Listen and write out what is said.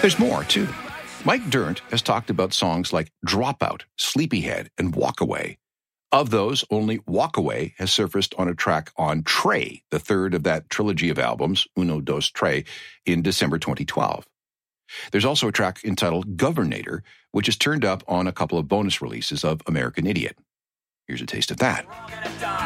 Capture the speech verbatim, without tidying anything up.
There's more, too. Mike Dirnt has talked about songs like Dropout, Sleepyhead, and Walk Away. Of those, only Walk Away has surfaced on a track on Trey, the third of that trilogy of albums, Uno, Dos, Trey, in December twenty twelve. There's also a track entitled Governator, which is turned up on a couple of bonus releases of American Idiot. Here's a taste of that.